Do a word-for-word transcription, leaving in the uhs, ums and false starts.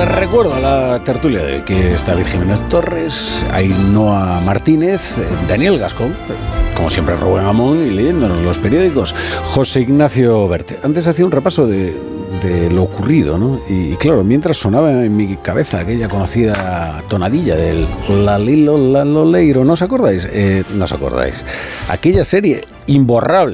Les recuerdo a la tertulia de que está David Jiménez Torres, Ainhoa Martínez, Daniel Gascón, como siempre Rubén Amón, y leyéndonos los periódicos, José Ignacio Berte. Antes hacía un repaso de, de lo ocurrido, ¿no? Y, y claro, mientras sonaba en mi cabeza aquella conocida tonadilla del la lilo la loleiro, ¿no os acordáis? Eh, no os acordáis. Aquella serie imborrable